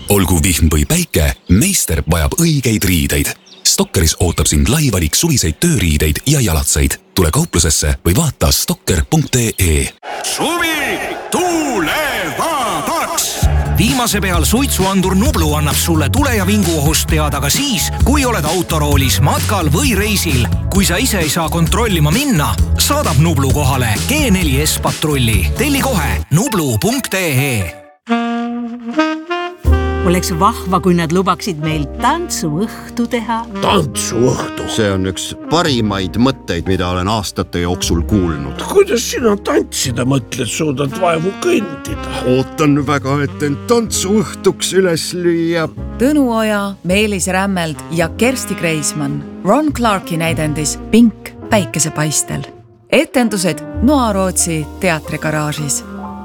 Olgu vihm või päike, meister vajab õigeid riideid. Stokkeris ootab sind lai valik suviseid tööriideid ja jalatsaid. Tule kauplusesse või vaata stokker.ee. Suvi tuulevabaks! Viimase peal suitsuandur Nublu annab sulle tule- ja vinguohust teada ka siis, kui oled autoroolis, matkal või reisil. Kui sa ise ei saa kontrollima minna, saadab Nublu kohale G4S patrulli. Telli kohe nublu.ee. Oleks vahva, kui nad lubaksid meil tantsuõhtu teha. Tantsuõhtu? See on üks parimaid mõtteid, mida olen aastate jooksul kuulnud. Kuidas sina tantsida mõtled, suudad vaevu kõndida? Ootan väga, et end tantsuõhtuks üles lüüa. Tõnu Oja, Meelis Rämmeld ja Kersti Kreismann Ron Clarki näidendis Pink päikesepaistel. Etendused Noa-Rootsi teatrigaraažis.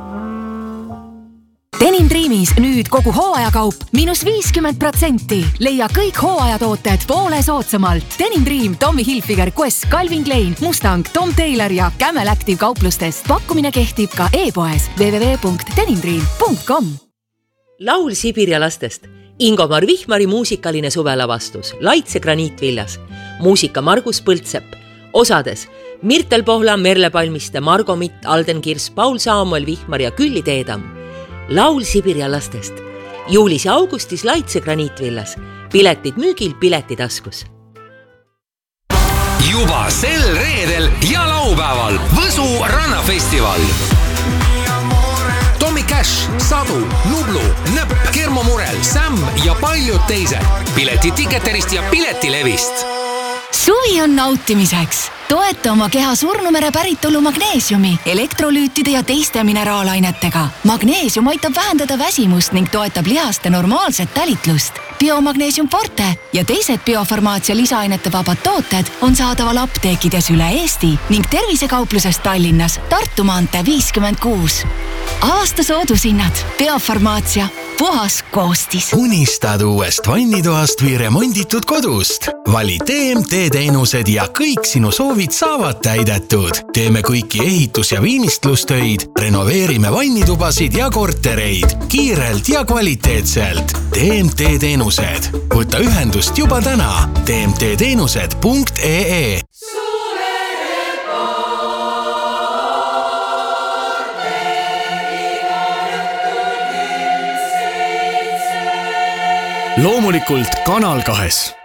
Denim Dreamis nüüd kogu hooajakaup -50%. Leia kõik hooajatooted poole soodsamalt. Denim Dream, Tommy Hilfiger, Quest, Calvin Klein, Mustang, Tom Taylor ja Camel Active kauplustest. Pakkumine kehtib ka e-poes www.denimdream.com. Laul Sibirja lastest. Ingomar Vihmari muusikaline suvelavastus Laitse graniitvillas. Muusika Margus Põldsepp. Osades Mirtel Pohla, Merle Palmiste, Margo Mitt, Alden Kirs, Paul Saamuel Vihmar ja Külli Teedam. Laul Sibirja lastest. Juulis ja augustis Laitse graniitvillas. Piletid müügil, piletitaskus. Juba sel reedel ja laupäeval Võsu rannafestival. Tommy Cash, Sadu, Nublu, Nõpp, Kermo Murel, Sam ja paljud teised. Piletid Ticketerist ja Piletilevist. Suvi on nautimiseks. Toeta oma keha surnumere päritolu magneesiumi, elektrolüütide ja teiste mineraalainetega. Magneesium aitab vähendada väsimust ning toetab lihaste normaalset talitlust. Biomagneesium Forte ja teised biofarmaatsia lisaainete vabad tooted on saadaval apteekides üle Eesti ning tervisekauplusest Tallinnas Tartu maantee 56. Aasta soodushinnad. Biofarmaatsia. Puhas koostis. Unistad uuest vannitoast või remonditud kodust. Vali TMT teenused ja kõik sinu soovid saavad täidetud. Teeme kõiki ehitus- ja viimistlustöid, renoveerime vannitubasid ja kortereid kiirelt ja kvaliteetselt. TMT teenused. Võta ühendust juba täna. tmtteenused.ee. Loomulikult Kanal 2.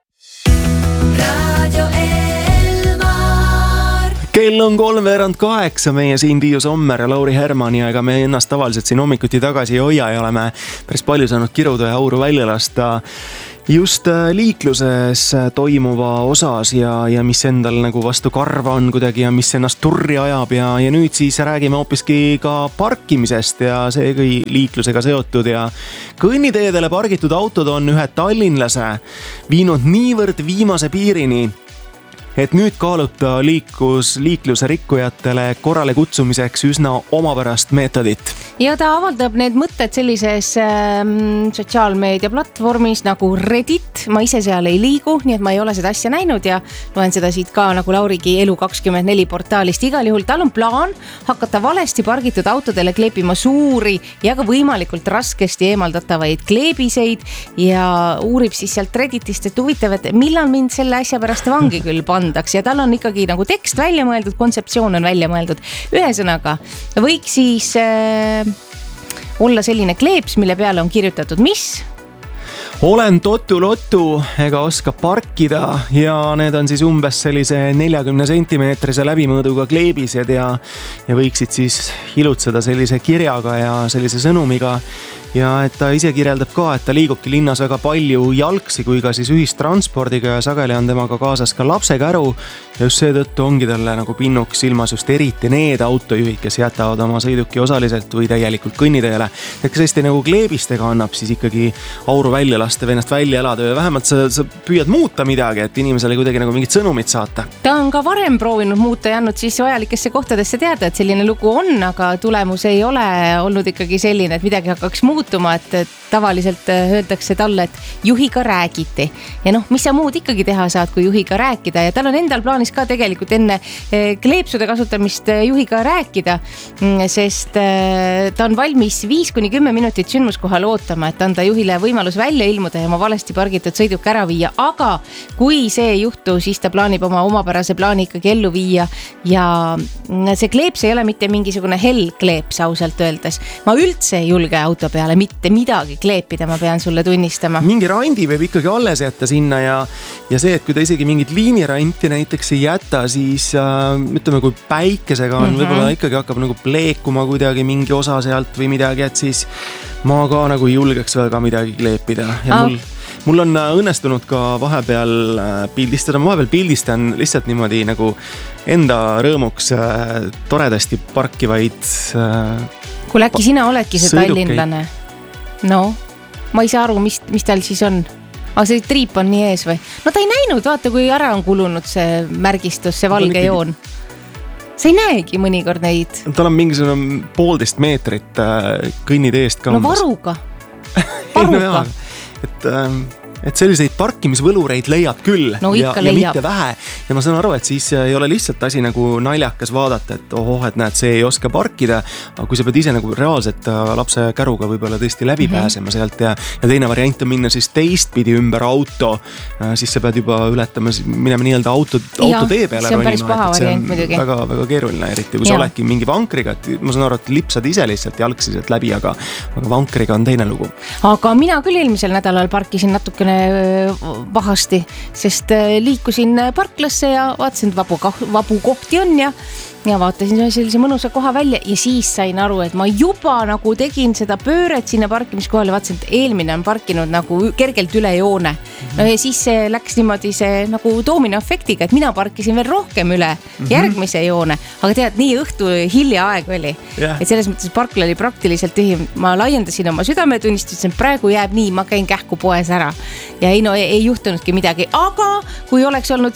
Kell on 7:03, meie siin Tiiu Sommer ja Lauri Herman ja ega me ennast tavaliselt siin hommikuti tagasi ei hoia ja oleme päris palju saanud kiruda ja auru välja lasta just liikluses toimuva osas ja mis endal nagu vastu karva on kuidagi ja mis ennast turri ajab ja nüüd siis räägime hoopiski ka parkimisest ja see kõi liiklusega seotud ja kõnniteedele pargitud autod on ühe tallinlase viinud niivõrd viimase piirini, et nüüd kaalub ta liikluse rikkujatele korrale kutsumiseks üsna omapärast meetodit. Ja ta avaldab need mõtted sellises sotsiaalmeedia platvormis nagu Reddit. Ma ise seal ei liigu, nii et ma ei ole seda asja näinud ja loen seda siit ka nagu Laurigi Elu24 portaalist. Igal juhul tal on plaan hakata valesti pargitud autodele kleepima suuri ja ka võimalikult raskesti eemaldatavaid kleebiseid ja uurib siis sealt Redditist, et huvitav, et millal mind selle asja pärast vangi küll pandaks ja tal on ikkagi nagu tekst välja mõeldud, kontseptsioon on välja mõeldud. Ühesõnaga, võiks siis olla selline kleeps, mille peale on kirjutatud mis? Olen totu-lotu ega oska parkida ja need on siis umbes sellise 40 sentimeetrise läbimõõduga kleebised ja võiksid siis ilutseda sellise kirjaga ja sellise sõnumiga. Ja et ta ise kirjeldab ka, et ta liigubki linnas väga palju jalgsi kui ka siis ühistranspordiga ja sageli on temaga kaasas ka lapsekäru ja just seetõttu ongi talle nagu pinnuks silmas just eriti need autojuhid, kes jätavad oma sõiduki osaliselt või täielikult kõnniteele. Et kas hästi nagu kleebistega annab siis ikkagi auru välja lasta või ennast välja elada või vähemalt sa püüad muuta midagi, et inimesele kuidagi nagu mingit sõnumit saata. Ta on ka varem proovinud muuta ja andnud siis vajalikesse kohtadesse teada, et selline lugu on, aga tulemus ei ole olnud ikkagi selline, et midagi hakkaks muutuma, et tavaliselt öeldakse talle, et juhiga räägiti. Ja mis sa muud ikkagi teha saad, kui juhiga rääkida ja tal on endal plaanis ka tegelikult enne kleepsude kasutamist juhiga rääkida, sest ta on valmis 5-10 minutit sündmuskohal ootama, et anda juhile võimalus välja ilmuda ja oma valesti pargitud sõiduk ära viia, aga kui see ei juhtu, siis ta plaanib oma omapärase plaani ikkagi ellu viia ja see kleeps ei ole mitte mingisugune hell kleeps ausalt öeldes. Ma üldse ei julge auto peale mitte midagi kleepida, ma pean sulle tunnistama. Mingi randi võib ikkagi alles jätta sinna ja see, et kui ta isegi mingit liiniranti näiteks ei jäta, siis ütleme, kui päikesega on, võib-olla ikkagi hakkab nagu pleekuma kuidagi mingi osa sealt või midagi, et siis ma ka nagu ei julgeks väga midagi kleepida ja mul on õnnestunud ka vahepeal pildistada, ma vahepeal pildistan lihtsalt niimoodi nagu enda rõõmuks toredasti parkivaid kuule, äkki sina oledki see tallinlane? No, ma ei saa aru, mis tal siis on. Aga see triip on nii ees või? No ta ei näinud, vaata kui ära on kulunud see märgistus, see valge joon. Sa ei näegi mõnikord neid. Tal on mingisugune 1,5 meetrit kõnniteest ka. No varuga. Et selliseid parkimisvõlureid leiab küll ja mitte vähe. Ja ma saan aru, et siis ei ole lihtsalt asi nagu naljakas vaadata, et et näed, see ei oska parkida, aga kui sa pead ise nagu reaalselt lapse käruga võib-olla tõesti läbi pääsema sealt ja teine variant on minna siis teistpidi ümber auto, siis sa pead juba ületama, minema nii-öelda autotee peale. See on päris paha variant muidugi. Väga keeruline, eriti kui sa oledki mingi vankriga, et ma saan aru, et lipsad ise lihtsalt jalgsi sealt läbi, aga vankriga on teine lugu. Aga mina küll eelmisel nädalal parkisin natukene pahasti, sest liikusin parklasse ja vaatasin, et vabu kohti on ja vaatasin sellise mõnusa koha välja ja siis sain aru, et ma juba nagu tegin seda pööret sinna parkimiskohale, vaatasin, et eelmine on parkinud nagu kergelt üle joone. No ja siis see läks niimoodi see nagu doominoefektiga, et mina parkisin veel rohkem üle järgmise joone, aga tead, nii õhtu hilja aeg oli. Et selles mõttes parkla oli praktiliselt tühi. Ma laiendasin oma südametunnistusin, praegu jääb nii, ma käin kähku poes ära ja ei juhtunudki midagi, aga kui oleks olnud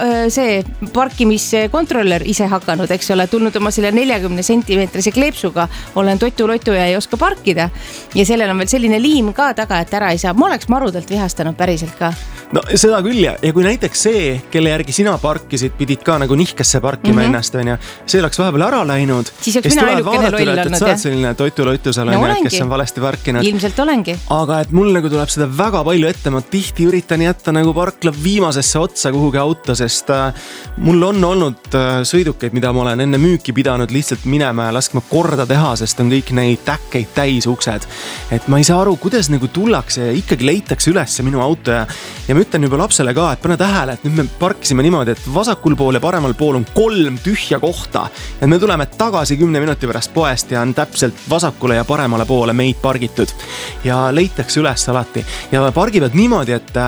see parkimiskontroller ise hakanud, eks ole, tulnud oma selle 40 sentimeetrise kleepsuga, olen totu-lotu ja ei oska parkida ja sellel on veel selline liim ka taga, et ära ei saa. Ma oleks marudelt vihastanud päriselt ka. No seda küll ja kui näiteks see, kelle järgi sina parkisid, pidid ka nagu nihkesse parkima ennast, see oleks vahepeal ära läinud. Siis oleks mina elukene loll olnud. Sa oled selline totu-lotu seal, kes on valesti parkinud. Ilmselt olengi. Aga et mul nagu tuleb seda väga palju ette, ma tihti üritan jätta nagu parkla viimasesse otsa kuhugi auto, sest mul on olnud sõidukeid, mida ma olen enne müüki pidanud lihtsalt minema ja laskma korda teha, sest on kõik neid täkkeid täis uksed. Et ma ei saa aru, kuidas nagu tullakse ja ikkagi leitakse üles minu auto ja ma ütlen juba lapsele ka, et pane tähele, et nüüd me parkisime niimoodi, et vasakul pool ja paremal pool on 3 tühja kohta ja me tuleme tagasi 10 minuti pärast poest ja on täpselt vasakule ja paremale poole meid pargitud ja leitakse üles alati ja pargivad niimoodi, et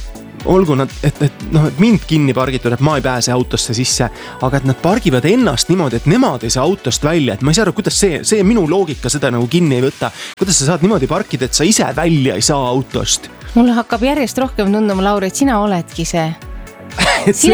olgu nad, et mind kinni pargitud, et ma ei pääse autosse sisse, aga et nad pargivad ennast niimoodi, et nemad ei saa autost välja, et ma ei saa aru, kuidas see minu loogika seda nagu kinni ei võta. Kuidas sa saad niimoodi parkida, et sa ise välja ei saa autost? Mulle hakkab järjest rohkem tunduma, Lauri, et sina oledki see.